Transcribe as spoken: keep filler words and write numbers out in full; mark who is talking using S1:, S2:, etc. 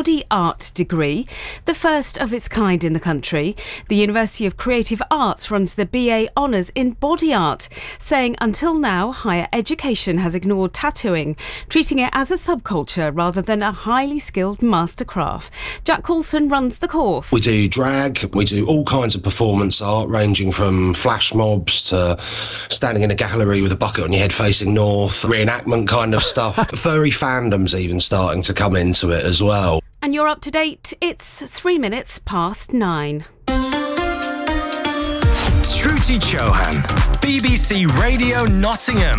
S1: body art degree, the first of its kind in the country. The University of Creative Arts runs the B A Honours in Body Art, saying until now higher education has ignored tattooing, treating it as a subculture rather than a highly skilled mastercraft. Jack Coulson runs the course.
S2: We do drag, we do all kinds of performance art, ranging from flash mobs to standing in a gallery with a bucket on your head facing north, reenactment kind of stuff. Furry fandom's even starting to come into it as well.
S1: And you're up to date. It's three minutes past nine.
S3: Shruti Chauhan, B B C Radio Nottingham.